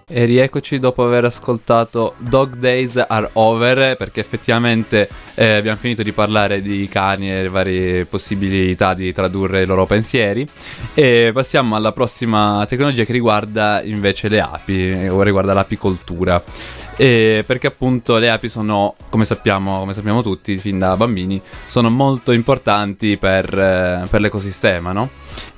E rieccoci dopo aver ascoltato Dog Days Are Over, perché effettivamente abbiamo finito di parlare di cani e le varie possibilità di tradurre i loro pensieri, e passiamo alla prossima tecnologia che riguarda invece le api, o riguarda l'apicoltura. Perché appunto le api sono, come sappiamo tutti fin da bambini, sono molto importanti per l'ecosistema, no?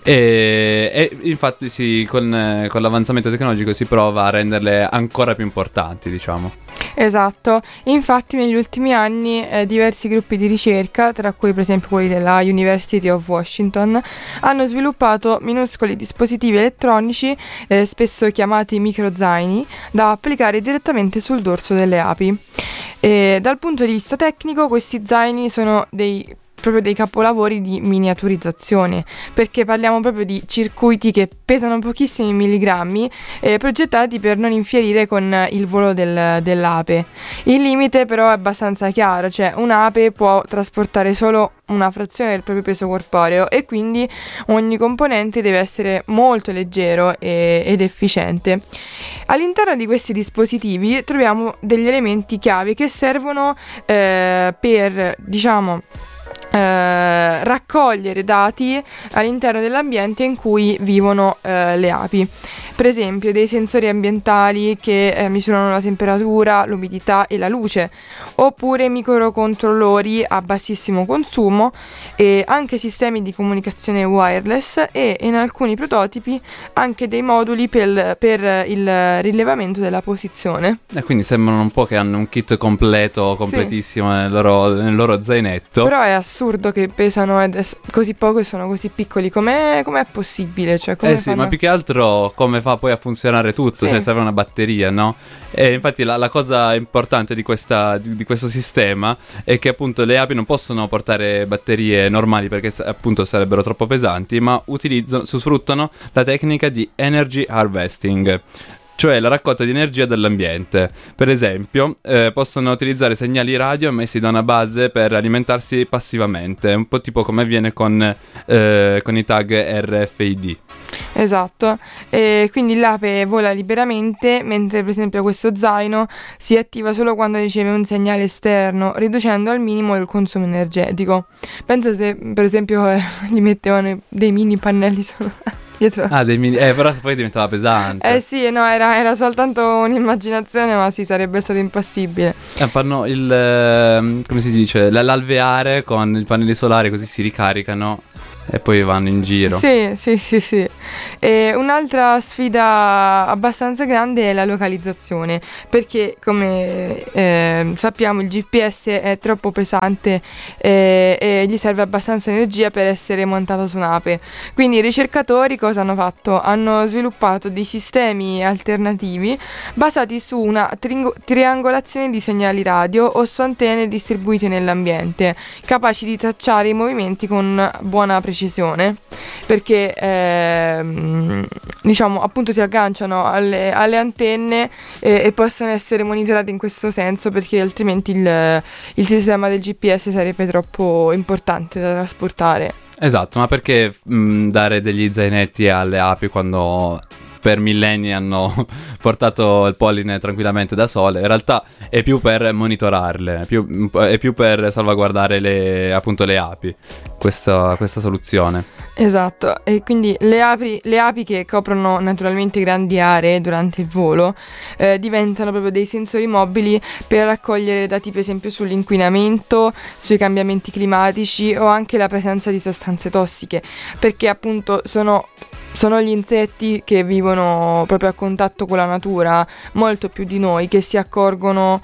E infatti con l'avanzamento tecnologico si prova a renderle ancora più importanti, diciamo. Esatto, infatti negli ultimi anni diversi gruppi di ricerca, tra cui per esempio quelli della University of Washington, hanno sviluppato minuscoli dispositivi elettronici, spesso chiamati microzaini, da applicare direttamente sul dorso delle api. Dal punto di vista tecnico, questi zaini sono proprio dei capolavori di miniaturizzazione, perché parliamo proprio di circuiti che pesano pochissimi milligrammi, progettati per non infierire con il volo dell'ape. Il limite però è abbastanza chiaro, cioè un'ape può trasportare solo una frazione del proprio peso corporeo, e quindi ogni componente deve essere molto leggero ed efficiente. All'interno di questi dispositivi troviamo degli elementi chiave che servono per, diciamo, raccogliere dati all'interno dell'ambiente in cui vivono le api. Per esempio dei sensori ambientali che misurano la temperatura, l'umidità e la luce, oppure microcontrollori a bassissimo consumo, e anche sistemi di comunicazione wireless, e in alcuni prototipi anche dei moduli per il rilevamento della posizione. E quindi sembrano un po' che hanno un kit completissimo, sì, nel loro zainetto. Però è assurdo che pesano così poco e sono così piccoli. Com'è possibile? Cioè, come sì, ma più che altro come fa poi a funzionare tutto? Sì. Cioè serve una batteria, no? E infatti la cosa importante di questo sistema è che appunto le api non possono portare batterie normali, perché appunto sarebbero troppo pesanti, ma sfruttano la tecnica di energy harvesting, cioè la raccolta di energia dall'ambiente. Per esempio, possono utilizzare segnali radio emessi da una base per alimentarsi passivamente, un po' tipo come avviene con i tag RFID. Esatto, e quindi l'ape vola liberamente, mentre per esempio questo zaino si attiva solo quando riceve un segnale esterno, riducendo al minimo il consumo energetico. Penso se per esempio gli mettevano dei mini pannelli solo dietro. Dei mini, però poi diventava pesante. Sì, no, era soltanto un'immaginazione, ma sì, sarebbe stato impossibile. Fanno come si dice, l'alveare con i pannelli solari, così si ricaricano e poi vanno in giro. Sì. E un'altra sfida abbastanza grande è la localizzazione, perché come sappiamo il GPS è troppo pesante e gli serve abbastanza energia per essere montato su un'ape. Quindi i ricercatori cosa hanno fatto? Hanno sviluppato dei sistemi alternativi basati su una triangolazione di segnali radio o su antenne distribuite nell'ambiente, capaci di tracciare i movimenti con buona precisione, perché diciamo appunto si agganciano alle antenne e possono essere monitorati in questo senso, perché altrimenti il sistema del GPS sarebbe troppo importante da trasportare. Esatto, ma perché dare degli zainetti alle api quando per millenni hanno portato il polline tranquillamente da sole? In realtà è più per monitorarle, è più per salvaguardare le api, questa soluzione. Esatto, e quindi le api che coprono naturalmente grandi aree durante il volo diventano proprio dei sensori mobili per raccogliere dati per esempio sull'inquinamento, sui cambiamenti climatici o anche la presenza di sostanze tossiche, perché appunto sono gli insetti che vivono proprio a contatto con la natura molto più di noi, che si accorgono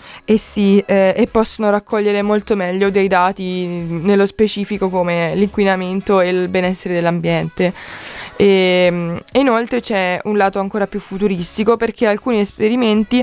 e possono raccogliere molto meglio dei dati nello specifico come l'inquinamento e il benessere dell'ambiente. E inoltre c'è un lato ancora più futuristico, perché in alcuni esperimenti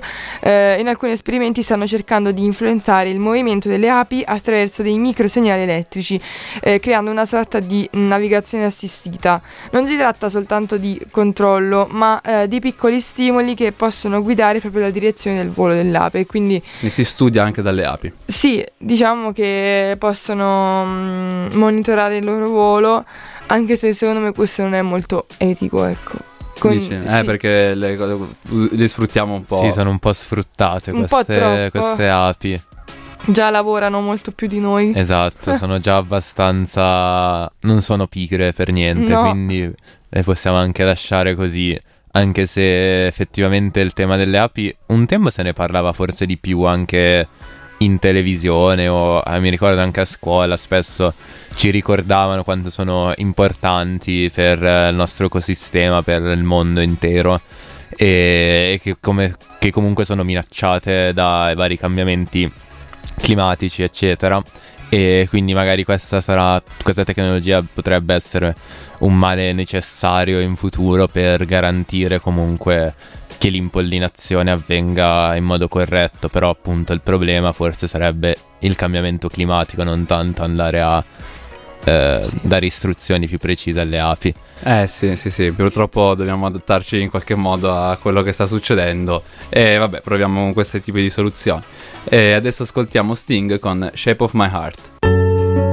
stanno cercando di influenzare il movimento delle api attraverso dei microsegnali elettrici, creando una sorta di navigazione assistita. Non si tratta soltanto di controllo, ma di piccoli stimoli che possono guidare proprio la direzione del volo dell'ape. Quindi ne si studia anche dalle api. Sì, diciamo che possono monitorare il loro volo, anche se secondo me questo non è molto etico, ecco. Dici? Perché le sfruttiamo un po'. Sì, sono un po' sfruttate queste api. Già lavorano molto più di noi. Esatto, sono già abbastanza... non sono pigre per niente, no. Quindi le possiamo anche lasciare così, anche se effettivamente il tema delle api un tempo se ne parlava forse di più anche in televisione o mi ricordo anche a scuola spesso ci ricordavano quanto sono importanti per il nostro ecosistema, per il mondo intero e che comunque sono minacciate dai vari cambiamenti climatici eccetera, e quindi magari questa tecnologia potrebbe essere un male necessario in futuro per garantire comunque che l'impollinazione avvenga in modo corretto, però appunto il problema forse sarebbe il cambiamento climatico, non tanto andare a dare istruzioni più precise alle api. Sì, purtroppo dobbiamo adattarci in qualche modo a quello che sta succedendo e vabbè, proviamo con questi tipi di soluzioni. E adesso ascoltiamo Sting con Shape of My Heart.